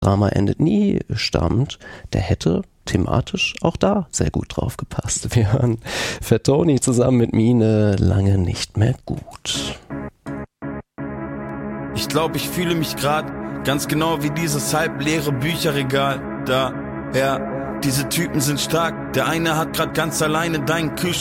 Drama endet nie stammt, der hätte thematisch auch da sehr gut drauf gepasst. Wir hören Fat Tony zusammen mit Mine lange nicht mehr gut. Ich glaube, ich fühle mich gerade ganz genau wie dieses halbleere Bücherregal da. Ja, diese Typen sind stark. Der eine hat gerade ganz alleine deinen Kühlschrank